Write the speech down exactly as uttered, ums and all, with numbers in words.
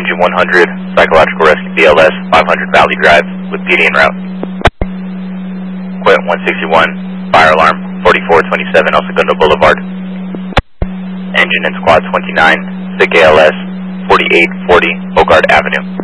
Engine one hundred, Psychological Rescue B L S, five hundred Valley Drive, with P D en route. Quit one sixty-one, fire alarm, forty-four twenty-seven El Segundo Boulevard. Engine and Squad twenty-nine, Sig A L S, forty-eight forty Bogart Avenue.